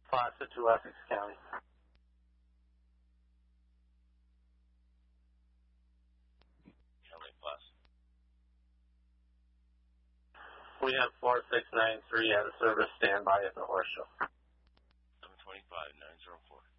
Placid to Essex County. LA Placid. We have 4693 at a service standby at the horse show. 725-904.